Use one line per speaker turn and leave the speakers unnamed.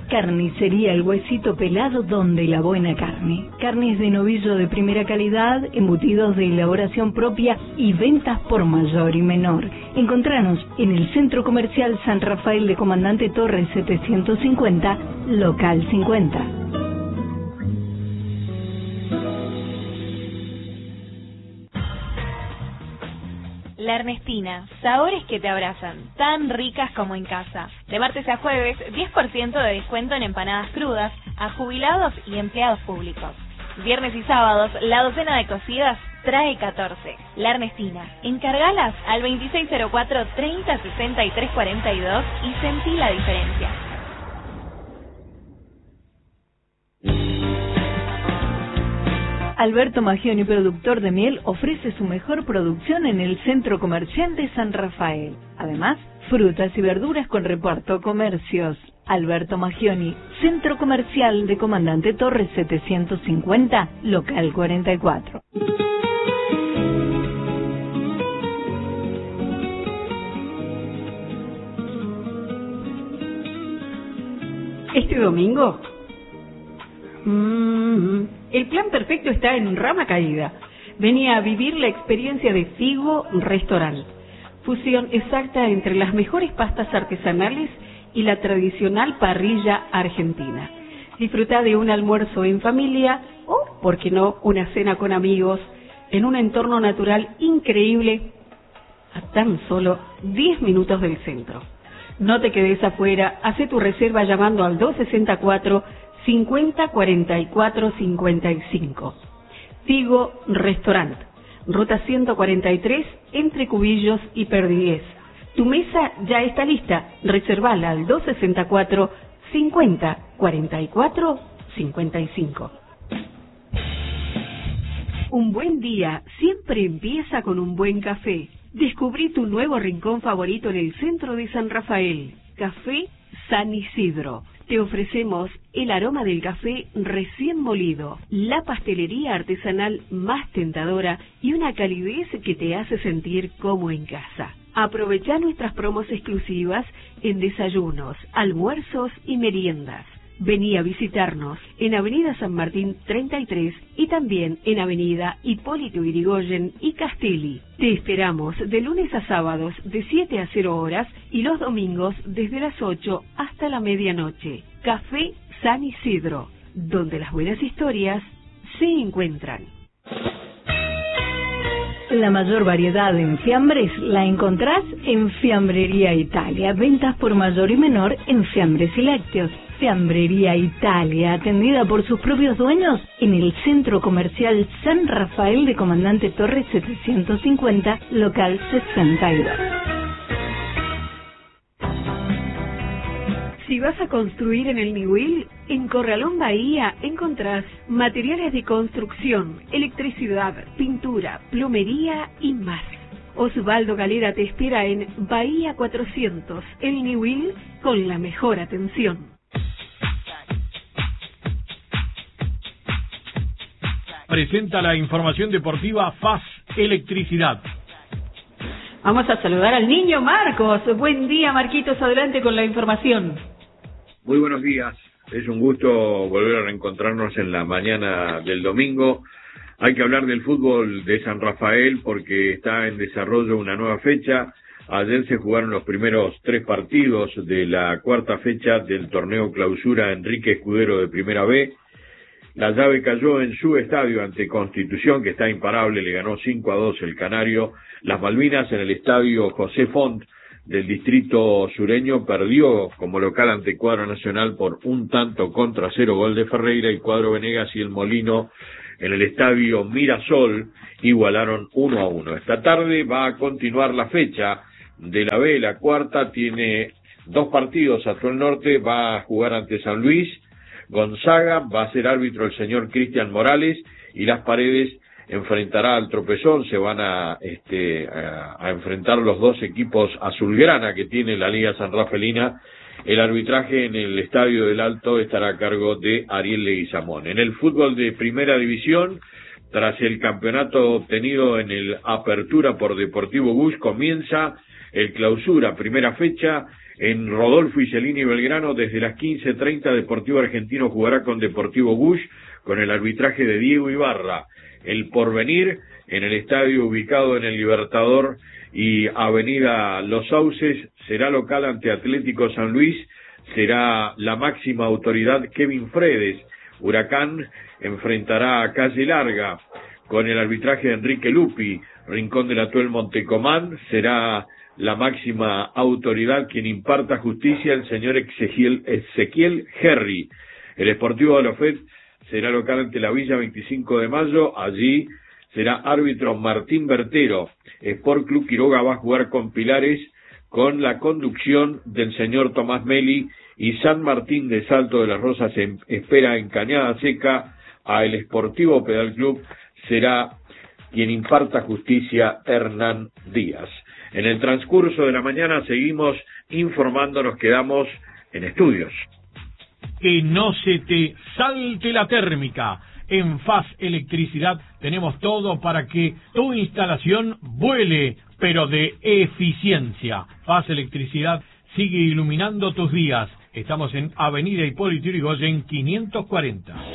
Carnicería El Huesito Pelado, donde la buena carne. Carnes de novillo de primera calidad, embutidos de elaboración propia y ventas por mayor y menor. Encontranos en el Centro Comercial San Rafael de Comandante Torres 750, local 50.
La Ernestina, sabores que te abrazan, tan ricas como en casa. De martes a jueves, 10% de descuento en empanadas crudas a jubilados y empleados públicos. Viernes y sábados, la docena de cocidas trae 14. La Ernestina, encargalas al 2604 30 63 42 y sentí la diferencia.
Alberto Maggioni, productor de miel, ofrece su mejor producción en el Centro Comercial de San Rafael. Además, frutas y verduras con reparto comercios. Alberto Maggioni, Centro Comercial de Comandante Torres 750, local 44.
Este domingo, el plan perfecto está en Rama Caída. Vení a vivir la experiencia de Figo Restaurant. Fusión exacta entre las mejores pastas artesanales y la tradicional parrilla argentina. Disfruta de un almuerzo en familia o, por qué no, una cena con amigos en un entorno natural increíble a tan solo 10 minutos del centro. No te quedes afuera, hace tu reserva llamando al 264 50 44 55. Figo Restaurant, ruta 143, entre Cubillos y Perdigués. Tu mesa ya está lista, reservala al 264 50 44 55. Un buen día siempre empieza con un buen café. Descubrí tu nuevo rincón favorito en el centro de San Rafael, Café San Isidro. Te ofrecemos el aroma del café recién molido, la pastelería artesanal más tentadora y una calidez que te hace sentir como en casa. Aprovecha nuestras promos exclusivas en desayunos, almuerzos y meriendas. Vení a visitarnos en Avenida San Martín 33 y también en Avenida Hipólito Yrigoyen y Castelli. Te esperamos de lunes a sábados de 7 a 0 horas y los domingos desde las 8 hasta la medianoche. Café San Isidro, donde las buenas historias se encuentran.
La mayor variedad en fiambres la encontrás en Fiambrería Italia. Ventas por mayor y menor en fiambres y lácteos. Fiambrería Italia, atendida por sus propios dueños en el Centro Comercial San Rafael de Comandante Torres 750, local 62.
Si vas a construir en el Niwil, en Corralón Bahía encontrás materiales de construcción, electricidad, pintura, plomería y más. Osvaldo Galera te espera en Bahía 400, el Niwil, con la mejor atención.
Presenta la información deportiva FAS Electricidad.
Vamos a saludar al niño Marcos. Buen día, Marquitos, adelante con la información.
Muy buenos días, es un gusto volver a reencontrarnos en la mañana del domingo. Hay que hablar del fútbol de San Rafael porque está en desarrollo una nueva fecha. Ayer se jugaron los primeros 3 partidos de la cuarta fecha del torneo clausura Enrique Escudero de Primera B. La llave cayó en su estadio ante Constitución, que está imparable, le ganó 5-2 el Canario. Las Malvinas en el estadio José Font del distrito sureño perdió como local ante Cuadro Nacional por 1-0 gol de Ferreira, y Cuadro Venegas y el Molino en el estadio Mirasol igualaron 1-1. Esta tarde va a continuar la fecha de la B, la cuarta tiene 2 partidos. Actual Norte va a jugar ante San Luis, Gonzaga va a ser árbitro el señor Cristian Morales y Las Paredes enfrentará al Tropezón. Se van a enfrentar los 2 equipos azulgrana que tiene la Liga Sanrafelina. El arbitraje en el Estadio del Alto estará a cargo de Ariel Leguizamón. En el fútbol de Primera División, tras el campeonato obtenido en el Apertura por Deportivo Bush, comienza el Clausura, primera fecha. En Rodolfo y Cellini Belgrano, desde las 15:30, Deportivo Argentino jugará con Deportivo Bush, con el arbitraje de Diego Ibarra. El Porvenir, en el estadio ubicado en el Libertador y Avenida Los Sauces, será local ante Atlético San Luis, será la máxima autoridad Kevin Fredes. Huracán enfrentará a Calle Larga, con el arbitraje de Enrique Lupi. Rincón del Atuel Montecomán, será la máxima autoridad quien imparta justicia, el señor Ezequiel Herry. El Sportivo de Lofet será local ante la Villa 25 de Mayo, allí será árbitro Martín Bertero. Sport Club Quiroga va a jugar con Pilares, con la conducción del señor Tomás Meli, y San Martín de Salto de las Rosas espera en Cañada Seca a el Sportivo Pedal Club, será quien imparta justicia Hernán Díaz. En el transcurso de la mañana seguimos informando, nos quedamos en estudios.
Que no se te salte la térmica. En FAS Electricidad tenemos todo para que tu instalación vuele, pero de eficiencia. FAS Electricidad sigue iluminando tus días. Estamos en Avenida Hipólito Yrigoyen 540.